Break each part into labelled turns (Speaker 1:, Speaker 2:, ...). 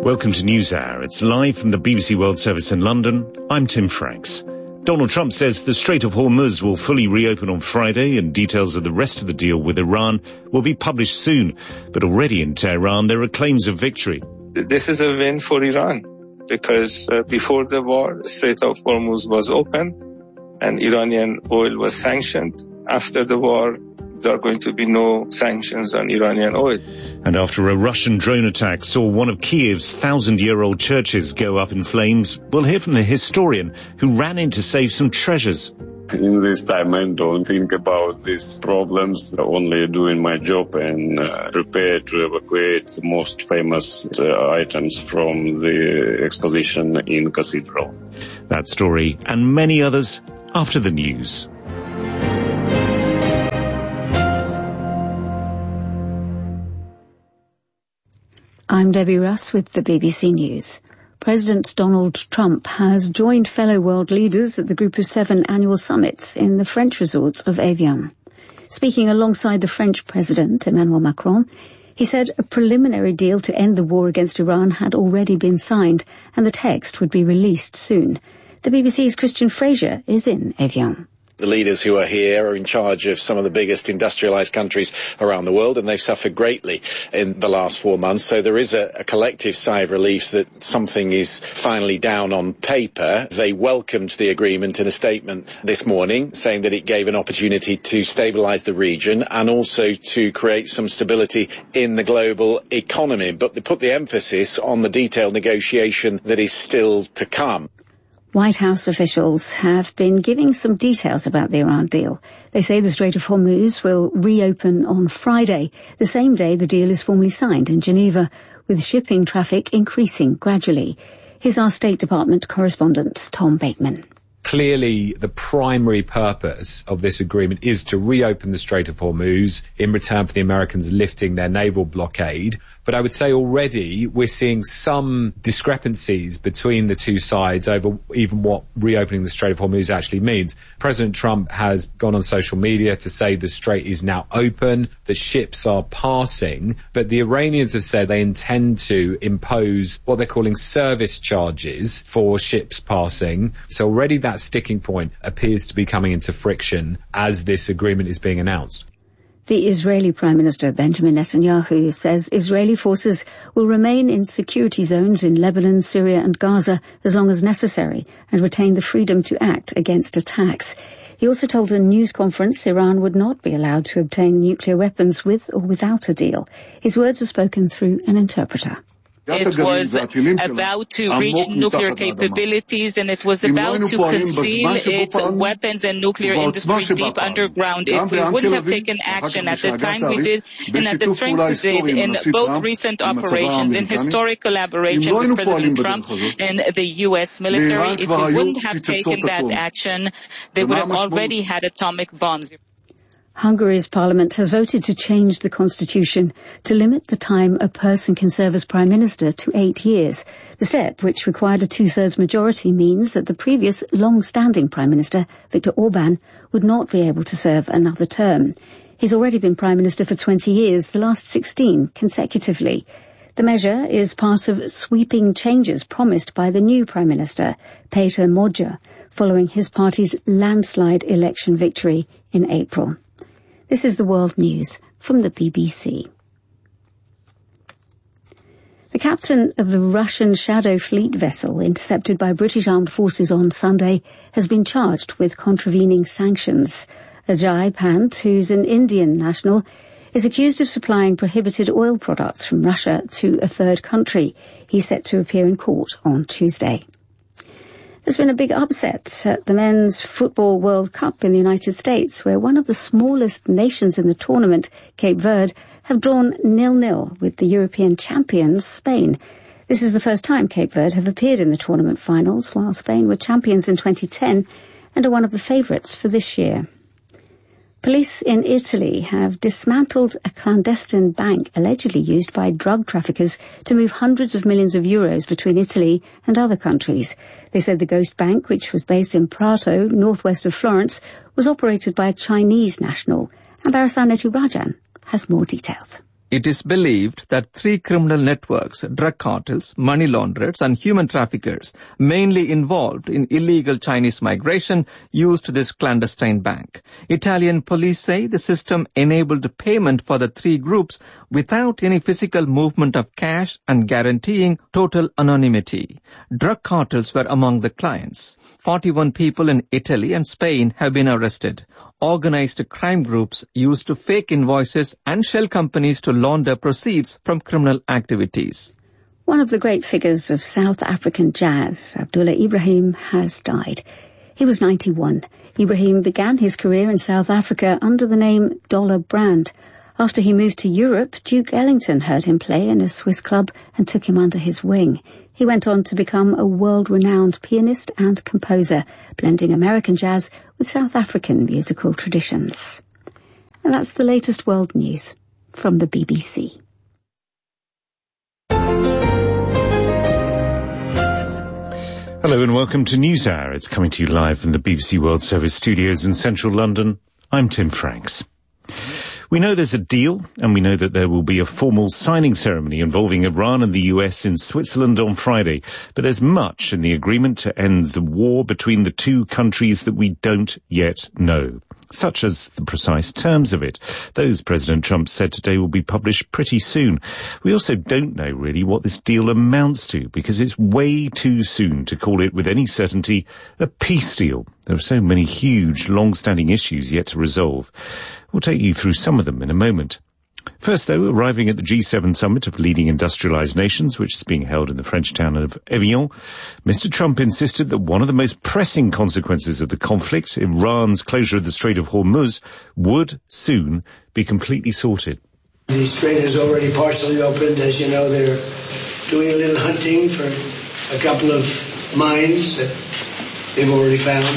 Speaker 1: Welcome to NewsHour. It's live from the BBC World Service in London. I'm Tim Franks. Donald Trump says the Strait of Hormuz will fully reopen on Friday and details of the rest of the deal with Iran will be published soon. But already in Tehran, there are claims of victory.
Speaker 2: This is a win for Iran because before the war, the Strait of Hormuz was open and Iranian oil was sanctioned. After the war, there are going to be no sanctions on Iranian oil.
Speaker 1: And after a Russian drone attack saw one of Kiev's 1,000-year-old churches go up in flames, we'll hear from the historian who ran in to save some treasures.
Speaker 3: In this time, I don't think about these problems, only doing my job and prepare to evacuate the most famous items from the exposition in Cathedral.
Speaker 1: That story and many others after the news.
Speaker 4: I'm Debbie Russ with the BBC News. President Donald Trump has joined fellow world leaders at the Group of 7 annual summits in the French resort of Evian. Speaking alongside the French President, Emmanuel Macron, he said a preliminary deal to end the war against Iran had already been signed and the text would be released soon. The BBC's Christian Fraser is in Evian.
Speaker 5: The leaders who are here are in charge of some of the biggest industrialised countries around the world, and they've suffered greatly in the last 4 months. So there is a collective sigh of relief that something is finally down on paper. They welcomed the agreement in a statement this morning, saying that it gave an opportunity to stabilise the region and also to create some stability in the global economy. But they put the emphasis on the detailed negotiation that is still to come.
Speaker 4: White House officials have been giving some details about the Iran deal. They say the Strait of Hormuz will reopen on Friday, the same day the deal is formally signed in Geneva, with shipping traffic increasing gradually. Here's our State Department correspondent, Tom Bateman.
Speaker 6: Clearly, the primary purpose of this agreement is to reopen the Strait of Hormuz in return for the Americans lifting their naval blockade. But I would say already we're seeing some discrepancies between the two sides over even what reopening the Strait of Hormuz actually means. President Trump has gone on social media to say the strait is now open, that ships are passing, but the Iranians have said they intend to impose what they're calling service charges for ships passing. So already that sticking point appears to be coming into friction as this agreement is being announced.
Speaker 4: The Israeli Prime Minister Benjamin Netanyahu says Israeli forces will remain in security zones in Lebanon, Syria and Gaza as long as necessary and retain the freedom to act against attacks. He also told a news conference Iran would not be allowed to obtain nuclear weapons with or without a deal. His words are spoken through an interpreter.
Speaker 7: It was about to reach nuclear capabilities and it was about to conceal its weapons and nuclear industry deep underground. If we wouldn't have taken action at the time we did and at the strength we did in both recent operations, in historic collaboration with President Trump and the U.S. military, if we wouldn't have taken that action, they would have already had atomic bombs.
Speaker 4: Hungary's parliament has voted to change the constitution to limit the time a person can serve as prime minister to 8 years. The step, which required a 2/3 majority, means that the previous long-standing prime minister, Viktor Orban, would not be able to serve another term. He's already been prime minister for 20 years, the last 16 consecutively. The measure is part of sweeping changes promised by the new prime minister, Péter Magyar, following his party's landslide election victory in April. This is the World News from the BBC. The captain of the Russian Shadow Fleet vessel intercepted by British armed forces on Sunday has been charged with contravening sanctions. Ajay Pant, who's an Indian national, is accused of supplying prohibited oil products from Russia to a third country. He's set to appear in court on Tuesday. There's been a big upset at the Men's Football World Cup in the United States, where one of the smallest nations in the tournament, Cape Verde, have drawn 0-0 with the European champions, Spain. This is the first time Cape Verde have appeared in the tournament finals, while Spain were champions in 2010 and are one of the favourites for this year. Police in Italy have dismantled a clandestine bank allegedly used by drug traffickers to move hundreds of millions of euros between Italy and other countries. They said the ghost bank, which was based in Prato, northwest of Florence, was operated by a Chinese national. And Barasaneti Rajan has more details.
Speaker 8: It is believed that 3 criminal networks, drug cartels, money launderers and human traffickers, mainly involved in illegal Chinese migration, used this clandestine bank. Italian police say the system enabled payment for the 3 groups without any physical movement of cash and guaranteeing total anonymity. Drug cartels were among the clients. 41 people in Italy and Spain have been arrested. Organized crime groups used fake invoices and shell companies to launder proceeds from criminal activities.
Speaker 4: One of the great figures of South African jazz, Abdullah Ibrahim, has died. He was 91. Ibrahim began his career in South Africa under the name Dollar Brand. After he moved to Europe, Duke Ellington heard him play in a Swiss club and took him under his wing. He went on to become a world-renowned pianist and composer, blending American jazz with South African musical traditions. And that's the latest world news from the BBC.
Speaker 1: Hello and welcome to NewsHour. It's coming to you live from the BBC World Service studios in central London. I'm Tim Franks. We know there's a deal, and we know that there will be a formal signing ceremony involving Iran and the US in Switzerland on Friday. But there's much in the agreement to end the war between the 2 countries that we don't yet know, such as the precise terms of it. Those President Trump said today will be published pretty soon. We also don't know really what this deal amounts to, because it's way too soon to call it with any certainty a peace deal. There are so many huge, long-standing issues yet to resolve. We'll take you through some of them in a moment. First, though, arriving at the G7 summit of leading industrialized nations, which is being held in the French town of Evian, Mr. Trump insisted that one of the most pressing consequences of the conflict, Iran's closure of the Strait of Hormuz, would soon be completely sorted.
Speaker 9: The strait is already partially opened. As you know, they're doing a little hunting for a couple of mines that they've already found.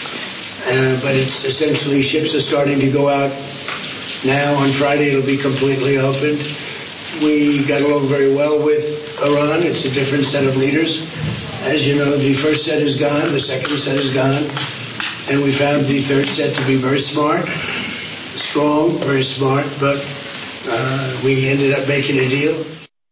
Speaker 9: But it's essentially ships are starting to go out now. On Friday, it'll be completely opened. We got along very well with Iran. It's a different set of leaders. As you know, the first set is gone, the second set is gone, and we found the third set to be very smart, strong, very smart, but we ended up making a deal.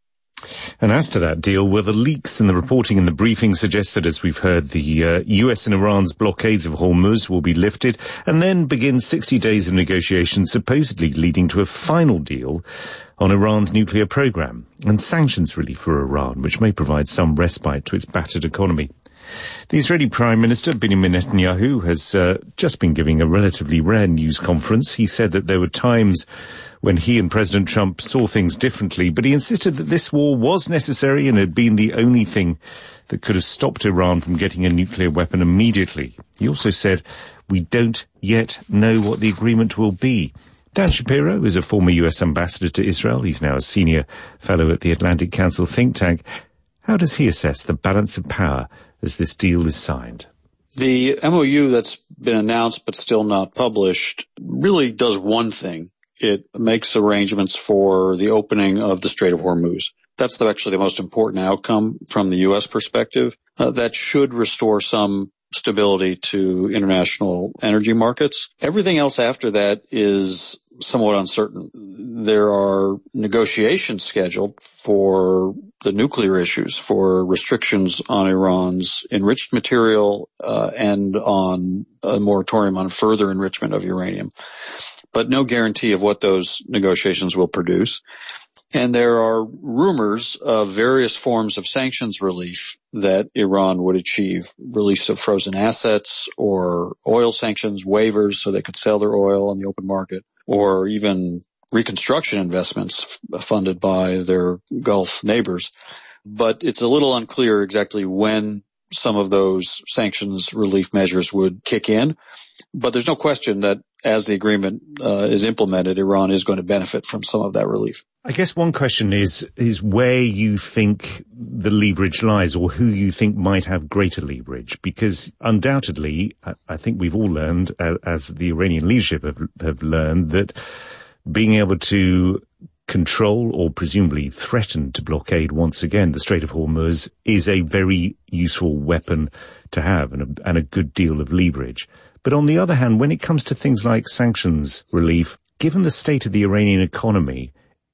Speaker 1: And as to that deal, well, the leaks and the reporting and the briefing suggest that, as we've heard, the US and Iran's blockades of Hormuz will be lifted and then begin 60 days of negotiations, supposedly leading to a final deal on Iran's nuclear program and sanctions relief for Iran, which may provide some respite to its battered economy. The Israeli Prime Minister, Benjamin Netanyahu, has just been giving a relatively rare news conference. He said that there were times when he and President Trump saw things differently, but he insisted that this war was necessary and had been the only thing that could have stopped Iran from getting a nuclear weapon immediately. He also said, we don't yet know what the agreement will be. Dan Shapiro is a former US ambassador to Israel. He's now a senior fellow at the Atlantic Council think tank. How does he assess the balance of power as this deal is signed?
Speaker 10: The MOU that's been announced but still not published really does one thing. It makes arrangements for the opening of the Strait of Hormuz. That's actually the most important outcome from the U.S. perspective. That should restore some stability to international energy markets. Everything else after that is somewhat uncertain. There are negotiations scheduled for the nuclear issues, for restrictions on Iran's enriched material, and on a moratorium on further enrichment of uranium. But no guarantee of what those negotiations will produce. And there are rumors of various forms of sanctions relief that Iran would achieve, release of frozen assets or oil sanctions waivers so they could sell their oil on the open market, or even reconstruction investments funded by their Gulf neighbors. But it's a little unclear exactly when some of those sanctions relief measures would kick in. But there's no question that as the agreement is implemented, Iran is going to benefit from some of that relief.
Speaker 1: I guess one question is where you think the leverage lies, or who you think might have greater leverage, because undoubtedly, I think we've all learned, as the Iranian leadership have learned, that being able to control or presumably threaten to blockade once again the Strait of Hormuz is a very useful weapon to have and a good deal of leverage. But on the other hand, when it comes to things like sanctions relief, given the state of the Iranian economy,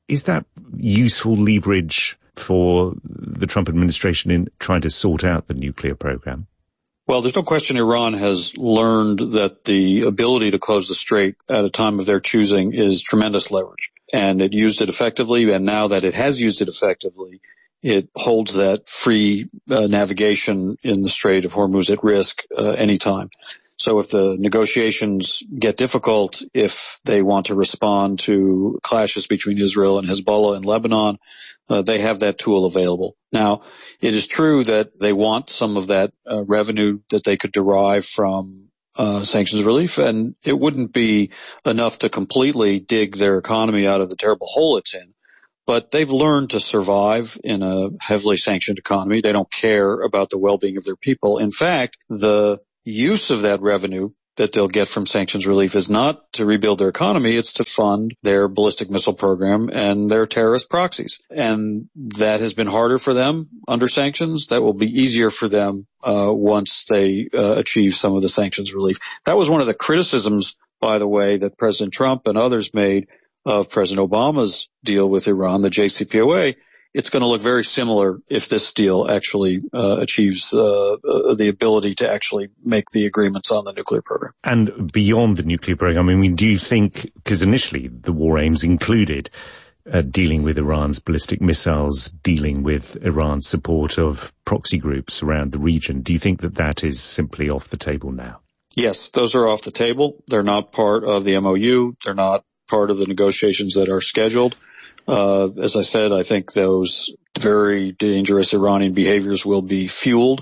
Speaker 1: Is that useful leverage for the Trump administration in trying to sort out the nuclear program?
Speaker 10: Well, there's no question Iran has learned that the ability to close the strait at a time of their choosing is tremendous leverage. And it used it effectively, and now that it has used it effectively, it holds that free navigation in the Strait of Hormuz at risk anytime. So if the negotiations get difficult, if they want to respond to clashes between Israel and Hezbollah in Lebanon, they have that tool available. Now, it is true that they want some of that revenue that they could derive from sanctions relief, and it wouldn't be enough to completely dig their economy out of the terrible hole it's in. But they've learned to survive in a heavily sanctioned economy. They don't care about the well-being of their people. In fact, the use of that revenue that they'll get from sanctions relief is not to rebuild their economy, it's to fund their ballistic missile program and their terrorist proxies. And that has been harder for them under sanctions. That will be easier for them once they achieve some of the sanctions relief. That was one of the criticisms, by the way, that President Trump and others made of President Obama's deal with Iran, the JCPOA. It's going to look very similar if this deal actually achieves the ability to actually make the agreements on the nuclear program.
Speaker 1: And beyond the nuclear program, I mean, do you think, because initially the war aims included dealing with Iran's ballistic missiles, dealing with Iran's support of proxy groups around the region, do you think that that is simply off the table now?
Speaker 10: Yes, those are off the table. They're not part of the MOU. They're not part of the negotiations that are scheduled. As I said, I think those very dangerous Iranian behaviors will be fueled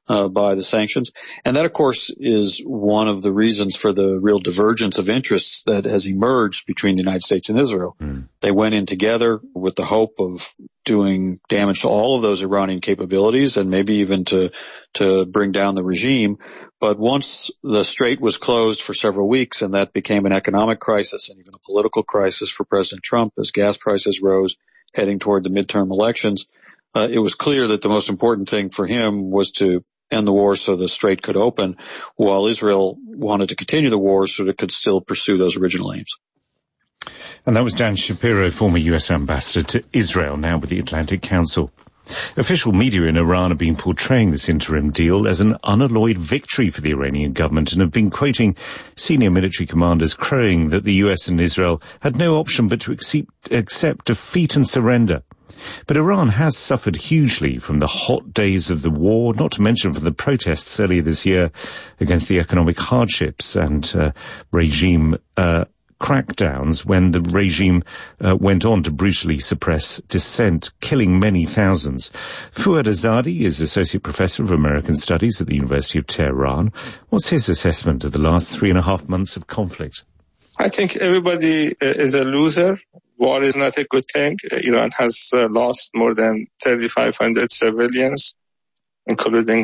Speaker 10: by the sanctions. And that, of course, is one of the reasons for the real divergence of interests that has emerged between the United States and Israel. They went in together with the hope of doing damage to all of those Iranian capabilities and maybe even to bring down the regime. But once the strait was closed for several weeks and that became an economic crisis and even a political crisis for President Trump as gas prices rose heading toward the midterm elections, it was clear that the most important thing for him was to end the war so the strait could open, while Israel wanted to continue the war so that it could still pursue those original aims.
Speaker 1: And that was Dan Shapiro, former U.S. ambassador to Israel, now with the Atlantic Council. Official media in Iran have been portraying this interim deal as an unalloyed victory for the Iranian government and have been quoting senior military commanders crowing that the U.S. and Israel had no option but to accept defeat and surrender. But Iran has suffered hugely from the hot days of the war, not to mention from the protests earlier this year against the economic hardships and regime crackdowns when the regime went on to brutally suppress dissent, killing many thousands. Fouad Azadi is Associate Professor of American Studies at the University of Tehran. What's his assessment of the last 3.5 months of conflict?
Speaker 2: I think everybody is a loser. War is not a good thing. Iran has lost more than 3,500 civilians, including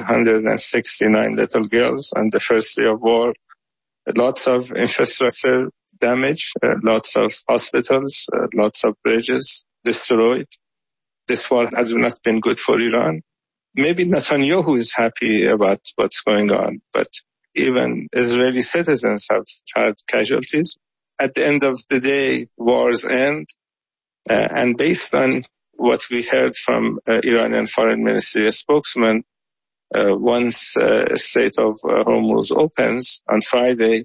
Speaker 2: 169 little girls on the first day of war. Lots of infrastructure damage, lots of hospitals, lots of bridges destroyed. This war has not been good for Iran. Maybe Netanyahu is happy about what's going on, but even Israeli citizens have had casualties. At the end of the day, wars end. And based on what we heard from Iranian Foreign Ministry spokesman, once Strait of Hormuz opens on Friday,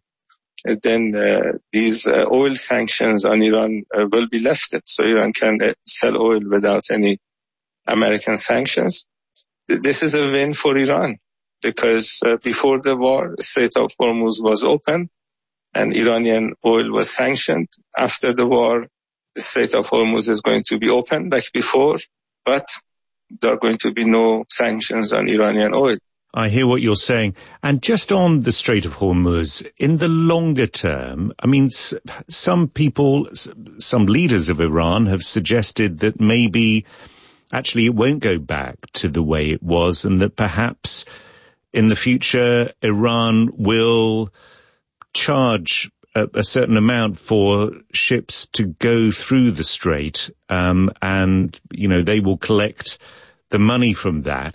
Speaker 2: then these oil sanctions on Iran will be lifted. So Iran can sell oil without any American sanctions. This is a win for Iran because before the war, Strait of Hormuz was open and Iranian oil was sanctioned. After the war, the Strait of Hormuz is going to be open like before, but there are going to be no sanctions on Iranian oil.
Speaker 1: I hear what you're saying. And just on the Strait of Hormuz, in the longer term, I mean, some people, some leaders of Iran have suggested that maybe actually it won't go back to the way it was and that perhaps in the future Iran will charge a certain amount for ships to go through the strait, and, you know, they will collect the money from that.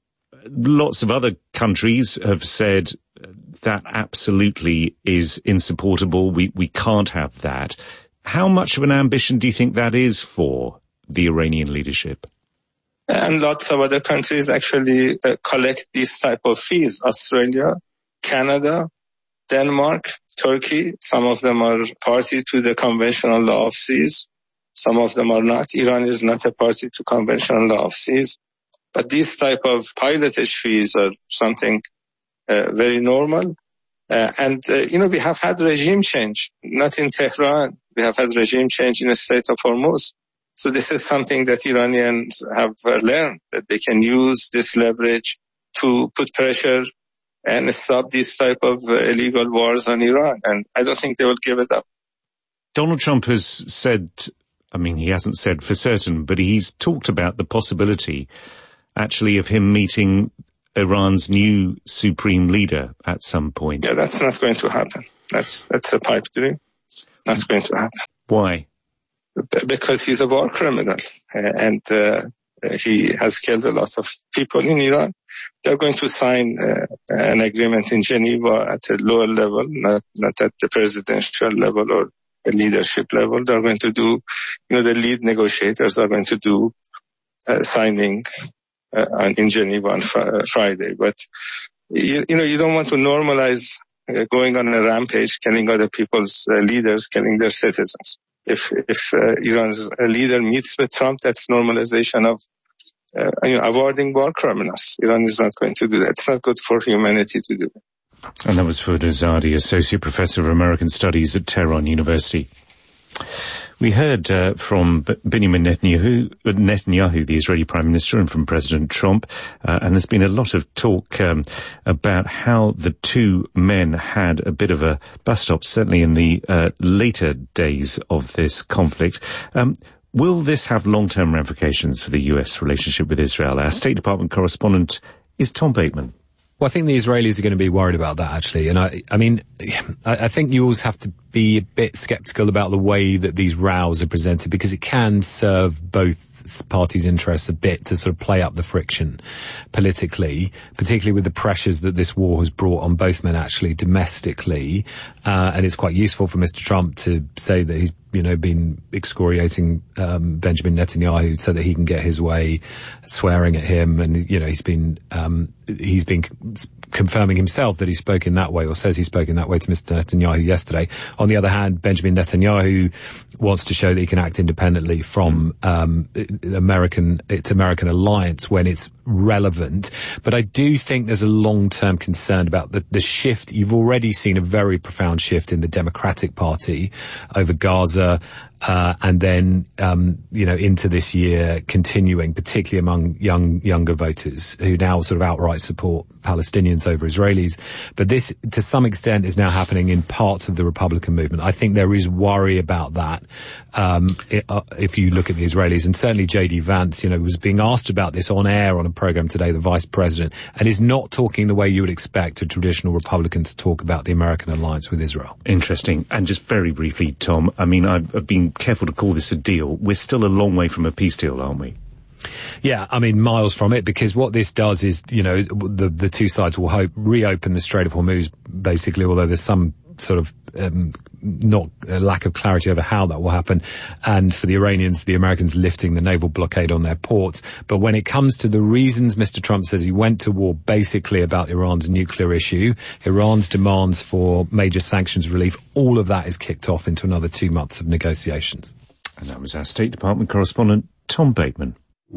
Speaker 1: Lots of other countries have said that absolutely is insupportable. We can't have that. How much of an ambition do you think that is for the Iranian leadership?
Speaker 2: And lots of other countries actually collect these type of fees. Australia, Canada, Denmark, Turkey. Some of them are party to the conventional law of seas. Some of them are not. Iran is not a party to conventional law of seas. But these type of pilotage fees are something very normal. We have had regime change, not in Tehran. We have had regime change in the Strait of Hormuz. So this is something that Iranians have learned, that they can use this leverage to put pressure and stop these type of illegal wars on Iran. And I don't think they will give it up.
Speaker 1: Donald Trump has said, he hasn't said for certain, but he's talked about the possibility actually of him meeting Iran's new supreme leader at some point.
Speaker 2: Yeah, that's not going to happen. That's a pipe dream. That's going to happen.
Speaker 1: Why?
Speaker 2: Because he's a war criminal and he has killed a lot of people in Iran. They're going to sign an agreement in Geneva at a lower level, not at the presidential level or the leadership level. They're going to do, the lead negotiators are going to do signing in Geneva on Friday. But, you don't want to normalize going on a rampage, killing other people's leaders, killing their citizens. If Iran's leader meets with Trump, that's normalization of awarding war criminals. Iran is not going to do that. It's not good for humanity to do that.
Speaker 1: And that was Fuad Azadi, Associate Professor of American Studies at Tehran University. We heard from Benjamin Netanyahu, the Israeli Prime Minister, and from President Trump, and there's been a lot of talk about how the two men had a bit of a bust-up, certainly in the later days of this conflict. Will this have long-term ramifications for the U.S. relationship with Israel? Our State Department correspondent is Tom Bateman.
Speaker 6: Well, I think the Israelis are going to be worried about that, actually. And I think you always have to be a bit skeptical about the way that these rows are presented, because it can serve both parties' interests a bit to sort of play up the friction politically, particularly with the pressures that this war has brought on both men, actually, domestically. And it's quite useful for Mr. Trump to say that he's, been excoriating Benjamin Netanyahu so that he can get his way, swearing at him. And, he's been confirming himself that he spoke in that way, or says he spoke in that way to Mr. Netanyahu yesterday. On the other hand, Benjamin Netanyahu wants to show that he can act independently from American alliance when it's relevant. But I do think there's a long-term concern about the shift. You've already seen a very profound shift in the Democratic Party over Gaza, and then, into this year continuing, particularly among younger voters who now sort of outright support Palestinians over Israelis. But this, to some extent, is now happening in parts of the Republican movement. I think there is worry about that, if you look at the Israelis. And certainly J.D. Vance, was being asked about this on air on a program today, the vice president, and is not talking the way you would expect a traditional Republican to talk about the American alliance with Israel.
Speaker 1: Interesting. And just very briefly, Tom, I've been careful to call this a deal. We're still a long way from a peace deal, aren't we?
Speaker 6: Yeah, miles from it, because what this does is, the two sides will hope reopen the Strait of Hormuz, basically, although there's some sort of not a lack of clarity over how that will happen. And for the Iranians, the Americans lifting the naval blockade on their ports. But when it comes to the reasons Mr. Trump says he went to war basically about Iran's nuclear issue, Iran's demands for major sanctions relief, all of that is kicked off into another 2 months of negotiations.
Speaker 1: And that was our State Department correspondent, Tom Bateman.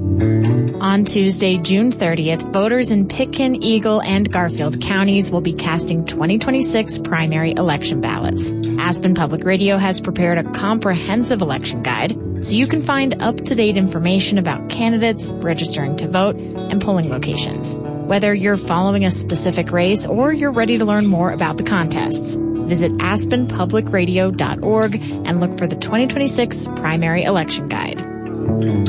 Speaker 11: On Tuesday, June 30th, voters in Pitkin, Eagle, and Garfield counties will be casting 2026 primary election ballots. Aspen Public Radio has prepared a comprehensive election guide so you can find up-to-date information about candidates, registering to vote, and polling locations. Whether you're following a specific race or you're ready to learn more about the contests, visit aspenpublicradio.org and look for the 2026 primary election guide.